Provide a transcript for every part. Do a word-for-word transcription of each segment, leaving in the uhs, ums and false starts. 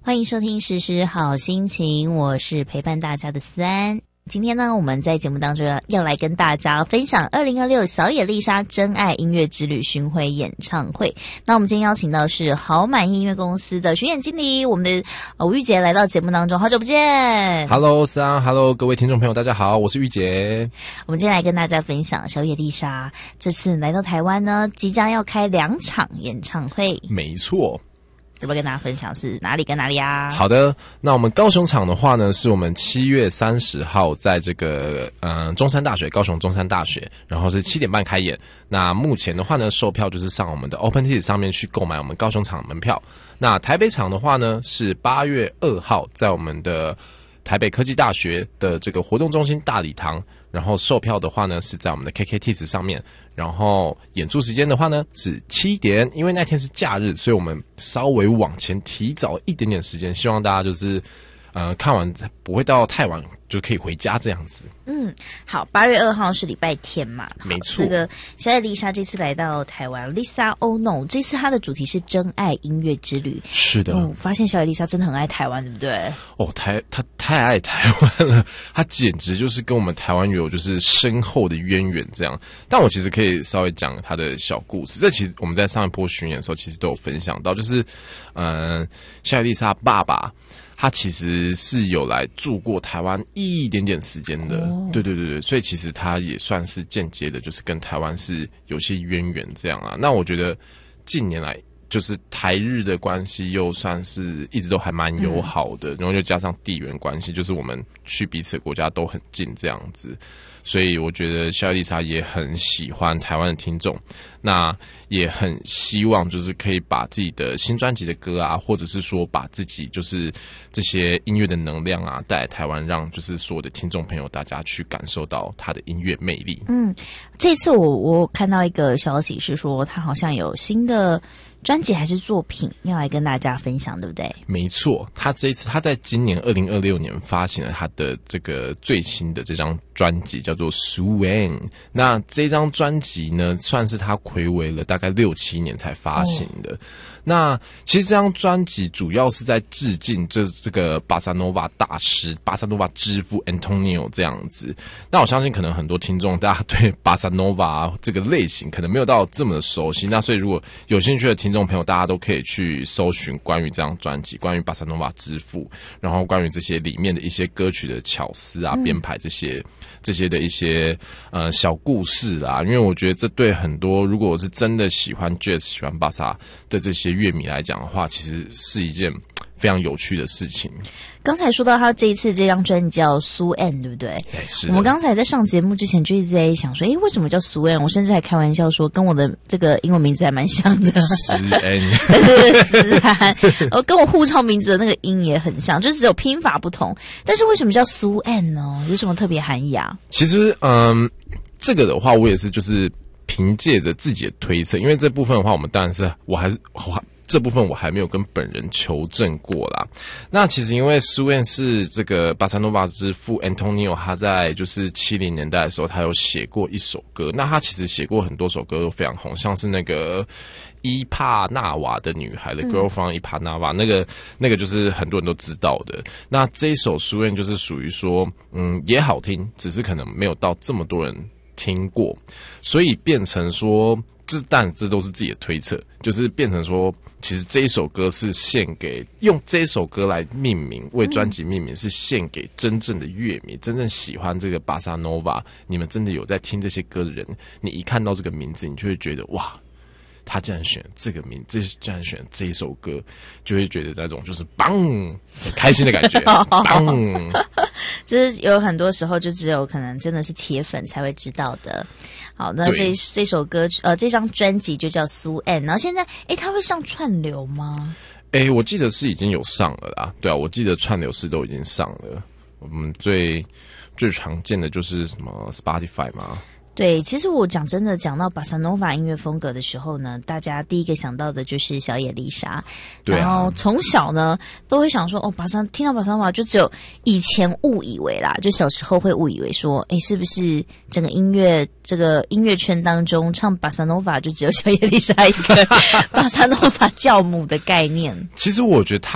欢迎收听时时好心情，我是陪伴大家的思安。今天呢，我们在节目当中要来跟大家分享二零二六小野丽莎真爱音乐之旅巡回演唱会。那我们今天邀请到是好满音乐公司的巡演经理，我们的吴玉洁来到节目当中，好久不见。 Hello， 思安 ，Hello， 各位听众朋友，大家好，我是玉洁。 我们今天来跟大家分享小野丽莎这次来到台湾呢，即将要开两场演唱会。 没错。 要不要跟大家分享是哪里跟哪里啊？ 好的，那我们高雄场的话呢，是我们七月三十号在这个嗯、呃、中山大学，高雄中山大学，然后是七点半开演。那目前的话呢，售票就是上我们的 OpenTix 上面去购买我们高雄场门票。那台北场的话呢，是八月二号在我们的台北科技大学的这个活动中心大礼堂，然后售票的话呢是在我们的 KKTix 上面。然后演出时间的话呢是七点，因为那天是假日，所以我们稍微往前提早一点点时间，希望大家就是呃看完不会到太晚就可以回家这样子。 嗯，好，八月二号是礼拜天嘛？ 没错。 这个小野丽莎这次来到台湾 ，Lisa Oh No， 这次她的主题是真爱音乐之旅。 是的， 嗯，发现小野丽莎真的很爱台湾，对不对？ 哦，台她太爱台湾了，她简直就是跟我们台湾有就是深厚的渊源这样。但我其实可以稍微讲她的小故事，这其实我们在上一波巡演的时候其实都有分享到，就是嗯、呃，小野丽莎爸爸。他其实是有来住过台湾一点点时间的，哦、对对对对，所以其实他也算是间接的，就是跟台湾是有些渊源这样啊。那我觉得近年来就是台日的关系又算是一直都还蛮友好的，嗯、然后又加上地缘关系，就是我们去彼此的国家都很近这样子。所以我觉得小野丽莎也很喜欢台湾的听众，那也很希望就是可以把自己的新专辑的歌啊，或者是说把自己就是这些音乐的能量啊带来台湾，让就是所有的听众朋友大家去感受到他的音乐魅力。 嗯，这次我我看到一个消息是说，他好像有新的专辑还是作品要来跟大家分享，对不对？ 没错，他这一次他在今年二零二六年发行了他的这个最新的这张专辑，叫做 Suen。那这张专辑呢，算是他睽违了大概六七年才发行的。哦、那其实这张专辑主要是在致敬这这个巴萨诺瓦大师、巴萨诺瓦之父 Antonio 这样子。那我相信可能很多听众大家对巴萨诺瓦这个类型可能没有到这么的熟悉，那所以如果有兴趣的听众朋友，大家都可以去搜寻关于这张专辑，关于巴萨诺瓦之父，然后关于这些里面的一些歌曲的巧思啊、编排这些这些的一些呃小故事啦。因为我觉得这对很多如果我是真的喜欢 Jazz、喜欢巴萨的这些乐迷来讲的话，其实是一件非常有趣的事情。 刚才说到他这一次这张专辑叫苏 N， 对不对？ 是。 我们刚才在上节目之前就一直在想说，诶，为什么叫苏 N？ 我甚至还开玩笑说，跟我的这个英文名字还蛮像的。 思安， 对对对，思安，呃，跟我护照名字的那个音也很像，就是只有拼法不同。但是为什么叫苏 N 呢？有什么特别含义啊？ 其实，嗯，这个的话，我也是就是凭借着自己的推测，因为这部分的话，我们当然是我还是我。这部分我还没有跟本人求证过啦。那其实因为苏恩是这个巴萨诺瓦之父 Antonio， 他在就是七零年代的时候，他有写过一首歌。那他其实写过很多首歌都非常红，像是那个伊帕纳瓦的女孩的 Girl from 伊帕纳瓦，那个那个就是很多人都知道的。那这一首苏恩就是属于说，嗯，也好听，只是可能没有到这么多人听过，所以变成说，这但这都是自己的推测，就是变成说。其实这一首歌是献给用这一首歌来命名，为专辑命名是献给真正的乐迷，真正喜欢这个巴萨诺瓦，你们真的有在听这些歌的人，你一看到这个名字，你就会觉得哇，他竟然选这个名，这竟然选这一首歌，就会觉得那种就是棒，很开心的感觉，棒， 就是有很多时候就只有可能真的是铁粉才会知道的。好，那这这首歌呃这张专辑就叫苏 N， 然后现在诶它会上串流吗？ 诶我记得是已经有上了啦，对啊，我记得串流是都已经上了。我们最最常见的就是什么 Spotify 嘛。 对，其实我讲真的，讲到巴萨诺瓦音乐风格的时候呢，大家第一个想到的就是小野丽莎。对、啊，然后从小呢都会想说，哦，巴萨听到巴萨诺瓦就只有以前误以为啦，就小时候会误以为说，哎，是不是整个音乐这个音乐圈当中唱巴萨诺瓦就只有小野丽莎一个巴萨诺瓦教母的概念？ 其实我觉得他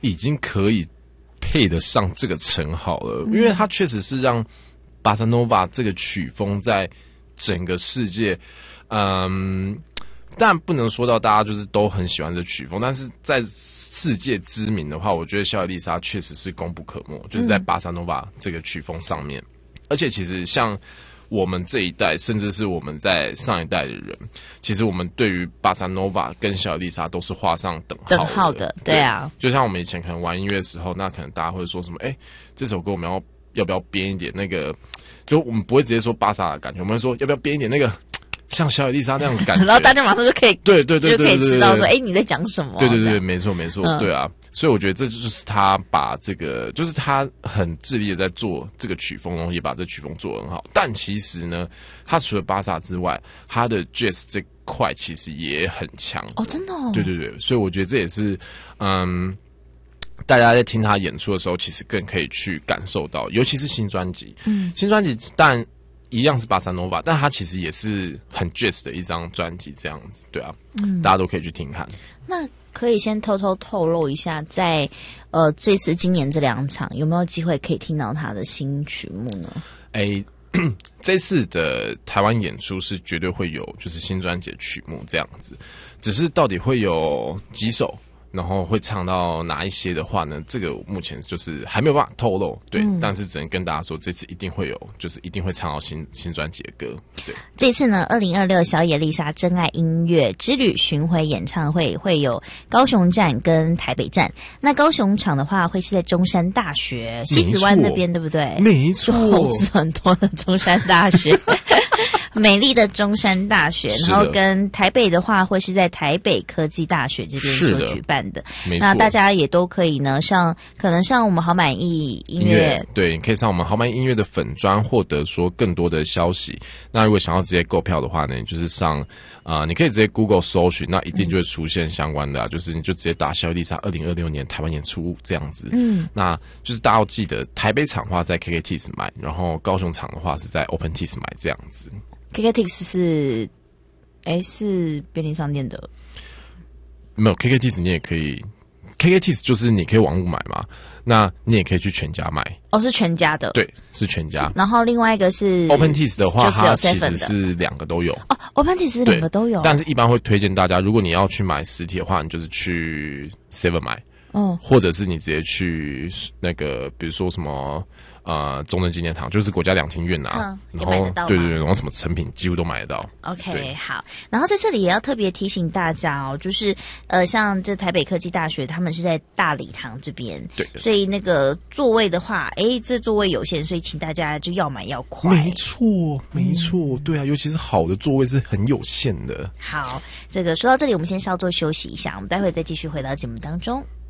已经可以配得上这个称号了，因为它确实是让巴萨诺瓦这个曲风在整个世界，嗯，但不能说到大家就是都很喜欢这曲风，但是在世界知名的话，我觉得小野丽莎确实是功不可没，就是在巴萨诺瓦这个曲风上面，而且其实像我们这一代，甚至是我们在上一代的人，其实我们对于巴萨诺瓦跟小野丽莎都是画上等号的。 等号的，对啊。 就像我们以前可能玩音乐的时候，那可能大家会说什么，哎、欸，这首歌我们要要不要编一点那个，就我们不会直接说巴萨的感觉，我们会说要不要编一点那个像小野丽莎那样子感觉， 然后大家马上就可以对对对对对对， 就可以知道说，哎、欸，你在讲什么？ 对对对，没错没错、嗯，对啊。所以我觉得这就是他把这个，就是他很致力的在做这个曲风，然后也把这曲风做得很好。但其实呢，他除了巴萨之外，他的 jazz 这块其实也很强哦，真的哦。 对对对，所以我觉得这也是，嗯，大家在听他演出的时候，其实更可以去感受到，尤其是新专辑，嗯，新专辑但一样是巴萨诺瓦，但他其实也是很 jazz 的一张专辑，这样子，对啊，嗯，大家都可以去听看。 那可以先偷偷透露一下，在呃这次今年这两场有没有机会可以听到他的新曲目呢？ 哎，这次的台湾演出是绝对会有就是新专辑的曲目这样子，只是到底会有几首，然后会唱到哪一些的话呢？这个目前就是还没有办法透露，对，嗯、但是只能跟大家说，这次一定会有，就是一定会唱到新新专辑的歌。对， 这次呢，二零二六小野丽莎真爱音乐之旅巡回演唱会会有高雄站跟台北站。那高雄场的话，会是在中山大学西子湾那边，对不对？ 没错， 红字很多的中山大学。美丽的中山大学，然后跟台北的话会是在台北科技大学这边所举办的。 的那大家也都可以呢，上可能上我们好满意音乐， 对，你可以上我们好满意音乐的粉专，获得说更多的消息。那如果想要直接购票的话呢，你就是上啊、呃，你可以直接 Google 搜寻，那一定就会出现相关的、啊嗯，就是你就直接打小野丽莎二零二六年台湾演出这样子。嗯，那就是大家要记得，台北场的话在 K K Tix 买，然后高雄场的话是在 Open Tix 买这样子。 K K Tix 是，哎，是便利商店的， 没有 K K Tix 你也可以 ，K K Tix 就是你可以网络买嘛，那你也可以去全家买。 哦，是全家的， 对，是全家。 然后另外一个是 Open Tix 的话，它其实是两个都有。 哦 ，Open Tix 是两个都有， 但是一般会推荐大家，如果你要去买实体的话，你就是去 Seven 买，嗯，或者是你直接去那个，比如说什么。呃，中正纪念堂就是国家两厅院啊， 嗯、 然后对对对，然后什么成品几乎都买得到。 OK， 好，然后在这里也要特别提醒大家哦，就是呃，像这台北科技大学，他们是在大礼堂这边， 对， 所以那个座位的话，哎，这座位有限，所以请大家就要买要快。 没错，没错、嗯，对啊，尤其是好的座位是很有限的。 好，这个说到这里，我们先稍作休息一下，我们待会再继续回到节目当中。